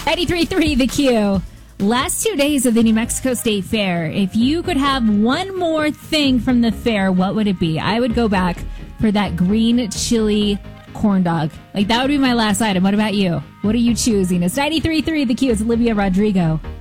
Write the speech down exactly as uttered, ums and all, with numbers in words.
ninety-three point three The Q. Last two days of the New Mexico State Fair. If you could have one more thing from the fair, what would it be? I would go back for that green chili corn dog. Like, that would be my last item. What about you? What are you choosing? It's ninety-three point three The Q. It's Olivia Rodrigo.